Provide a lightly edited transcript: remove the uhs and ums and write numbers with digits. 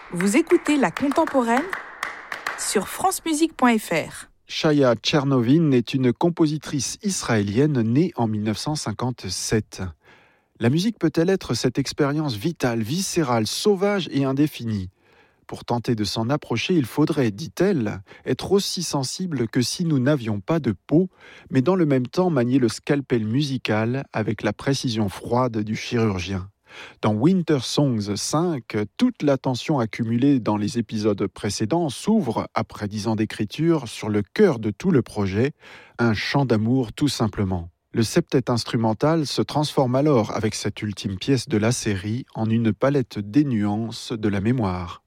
Vous écoutez La Contemporaine sur francemusique.fr. Chaya Tchernovin est une compositrice israélienne née en 1957. La musique peut-elle être cette expérience vitale, viscérale, sauvage et indéfinie ? Pour tenter de s'en approcher, il faudrait, dit-elle, être aussi sensible que si nous n'avions pas de peau, mais dans le même temps manier le scalpel musical avec la précision froide du chirurgien. Dans Winter Songs 5, toute l'attention accumulée dans les épisodes précédents s'ouvre, après 10 ans d'écriture, sur le cœur de tout le projet, un chant d'amour tout simplement. Le septet instrumental se transforme alors, avec cette ultime pièce de la série, en une palette des nuances de la mémoire.